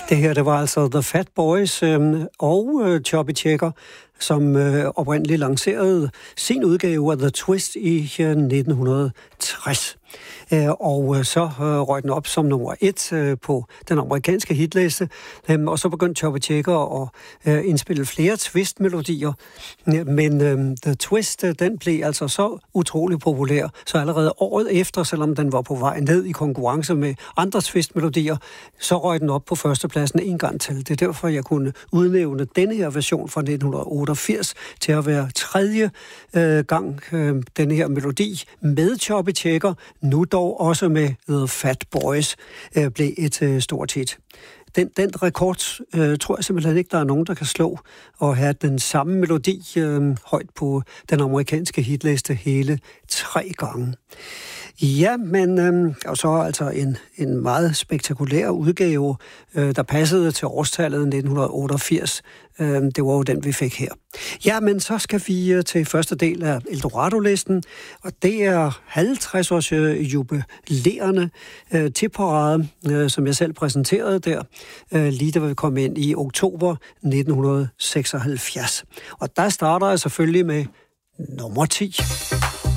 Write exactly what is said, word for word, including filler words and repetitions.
Det her, det var altså The Fat Boys øh, og øh, Chubby Checker, som øh, oprindeligt lancerede sin udgave af The Twist i øh, nitten tres. Øh, og øh, så øh, røg den op som nummer et øh, på den amerikanske hitliste, øh, og så begyndte Chubby Checker at øh, indspille flere Twist-melodier. Men øh, The Twist, øh, den blev altså så utrolig populær, så allerede året efter, selvom den var på vej ned i konkurrence med andre Twist-melodier, så røg den op på førstepladsen en gang til. Det er derfor, jeg kunne udnævne denne her version fra nitten otteogfirs til at være tredje øh, gang øh, denne her melodi med Chubby Checker, nu dog også med The Fat Boys, øh, blev et øh, stort hit. Den, den rekord øh, tror jeg simpelthen ikke, der er nogen, der kan slå, og have den samme melodi øh, højt på den amerikanske hitliste hele tre gange. Ja, men øh, og så altså en, en meget spektakulær udgave, øh, der passede til årstallet nitten otteogfirs. Øh, det var jo den, vi fik her. Ja, men så skal vi øh, til første del af Eldorado-listen, og det er halvtreds års øh, jubilerende øh, tipparade, øh, som jeg selv præsenterede der, øh, lige da vi kom ind i oktober nitten seksoghalvfjerds. Og der starter jeg selvfølgelig med nummer ti.